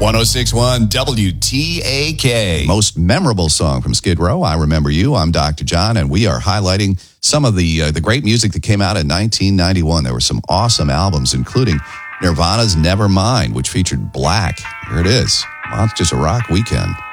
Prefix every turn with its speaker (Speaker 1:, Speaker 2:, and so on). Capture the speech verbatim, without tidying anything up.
Speaker 1: one oh six point one W T A K.
Speaker 2: Most memorable song from Skid Row, I Remember You. I'm Doctor John, and we are highlighting some of the uh, the great music that came out in nineteen ninety-one. There were some awesome albums, including Nirvana's Nevermind, which featured Black. Here it is. Monsters of Rock Weekend.